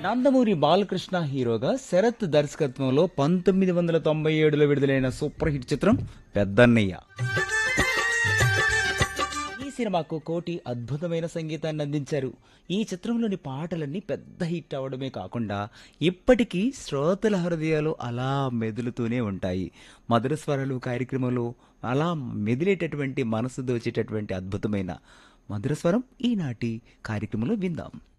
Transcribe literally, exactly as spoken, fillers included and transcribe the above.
నందమూరి బాలకృష్ణ హీరోగా శరత్ దర్శకత్వంలో పంతొమ్మిది వందల తొంభై ఏడులో విడుదలైన సూపర్ హిట్ చిత్రం పెద్దన్నయ్య. ఈ సినిమాకు కోటి అద్భుతమైన సంగీతాన్ని అందించారు. ఈ చిత్రంలోని పాటలన్నీ పెద్ద హిట్ అవడమే కాకుండా ఇప్పటికీ శ్రోతల హృదయాలు అలా మెదులుతూనే ఉంటాయి. మధుర స్వరాలు కార్యక్రమంలో అలా మెదిలేటటువంటి మనసు దోచేటటువంటి అద్భుతమైన మధుర స్వరం ఈనాటి కార్యక్రమంలో విందాం.